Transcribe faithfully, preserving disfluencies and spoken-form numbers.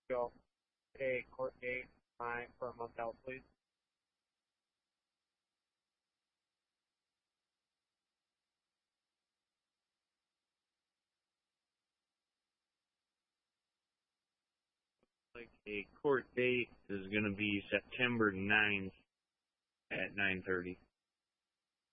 Go. A court date time for a month out, please. Like a court date is going to be September ninth at nine thirty.